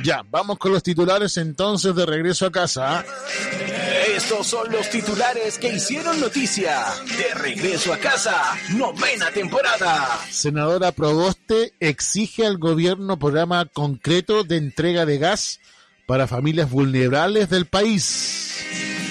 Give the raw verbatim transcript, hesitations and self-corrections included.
Ya, vamos con los titulares entonces de regreso a casa. Estos son los titulares que hicieron noticia. De regreso a casa, novena temporada. Senadora Proboste exige al gobierno programa concreto de entrega de gas para familias vulnerables del país.